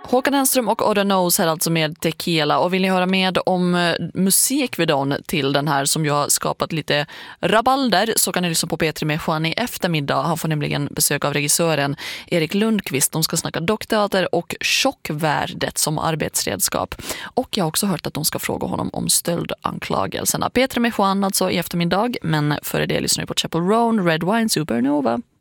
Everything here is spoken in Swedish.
Håkan Hellström och Oda Knows här alltså med Tequila. Och vill ni höra mer om musikvideon till den här som ju har skapat lite rabalder, så kan ni lyssna på P3 med Juan i eftermiddag. Han får nämligen besök av regissören Erik Lundqvist. De ska snacka dockteater och chockvärdet som arbetsredskap. Och jag har också hört att de ska fråga honom om stöldanklagelserna. P3 med Juan alltså i eftermiddag, men före det lyssnar vi på Chapel Roan, Red Wine Supernova.